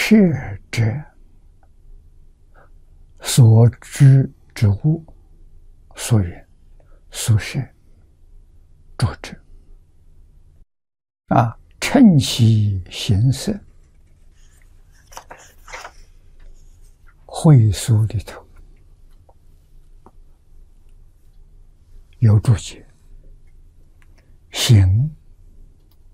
摄者所知之物，所言所摄着者称其形色。会疏里头有注解：形